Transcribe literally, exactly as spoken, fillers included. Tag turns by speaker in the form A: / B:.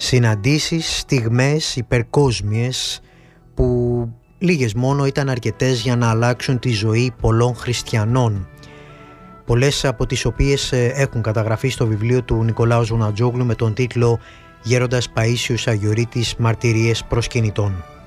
A: Συναντήσεις, στιγμές υπερκόσμιες που λίγες μόνο ήταν αρκετές για να αλλάξουν τη ζωή πολλών χριστιανών. Πολλές από τις οποίες έχουν καταγραφεί στο βιβλίο του Νικολάου Ζουνατζόγλου με τον τίτλο «Γέροντας Παΐσιος Αγιορείτης. Μαρτυρίες προσκυνητών».